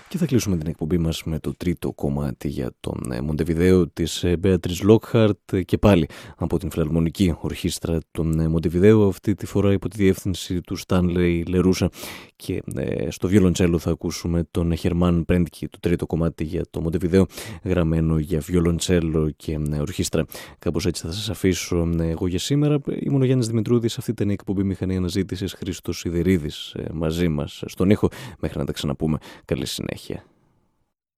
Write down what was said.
Και θα κλείσουμε την εκπομπή μας με το τρίτο κομμάτι για τον Μοντεβιδέο της Beatrice Lockhart, και πάλι από την Φιλαρμονική Ορχήστρα των Μοντεβιδέου, αυτή τη φορά υπό τη διεύθυνση του Στάνλεϊ Λερούσα, και στο βιολοντσέλο θα ακούσουμε τον Χερμάν Πρέντκι, το τρίτο κομμάτι για το Μοντεβιδέο, γραμμένο για βιολοντσέλο και ορχήστρα. Κάπως έτσι θα σας αφήσω εγώ για σήμερα. Ήμουν ο Γιάννης Δημητρούδης, αυτή ήταν η εκπομπή Μηχανή Αναζήτησης, Χρήστος Σιδηρίδης μαζί μας στον ήχο. Μέχρι να τα ξαναπούμε, καλή συνέχεια.